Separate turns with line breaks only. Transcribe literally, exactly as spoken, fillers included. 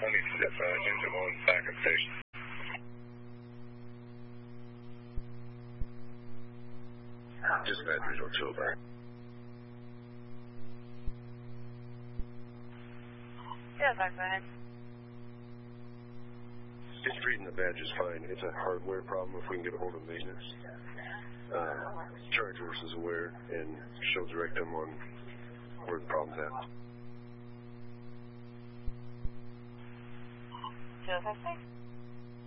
twenty, step uh, engine one, backup station.
Dispatch visual two over.
Yeah, back ahead.
Just reading the badge is fine. It's a hardware problem if we can get a hold of maintenance. Uh, Chargers is aware and she'll direct them on where the problem's at.
Zero five six.